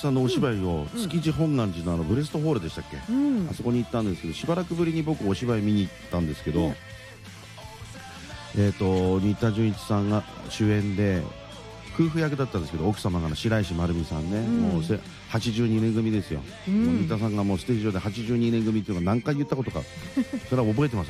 さんのお芝居を築地本願寺のブレストホールでしたっけ、あそこに行ったんですけど、しばらくぶりに僕お芝居見に行ったんですけど、新田純一さんが主演で夫婦役だったんですけど、奥様が白石丸美さんね、もう82年組ですよ、もう新田さんがもうステージ上で82年組っていうのが何回言ったことかそれは覚えてます。